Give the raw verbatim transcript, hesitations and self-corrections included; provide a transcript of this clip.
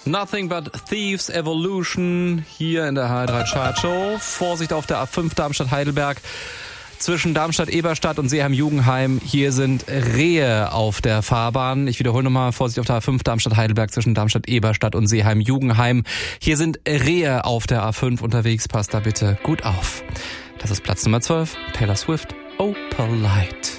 Nothing but Thieves Evolution hier in der H R drei Chartshow. Vorsicht auf der A fünf Darmstadt-Heidelberg. Zwischen Darmstadt-Eberstadt und Seeheim-Jugenheim. Hier sind Rehe auf der Fahrbahn. Ich wiederhole nochmal, Vorsicht auf der A fünf Darmstadt-Heidelberg zwischen Darmstadt-Eberstadt und Seeheim-Jugenheim. Hier sind Rehe auf der A fünf unterwegs. Passt da bitte gut auf. Das ist Platz Nummer zwölf. Taylor Swift, Oh Polite.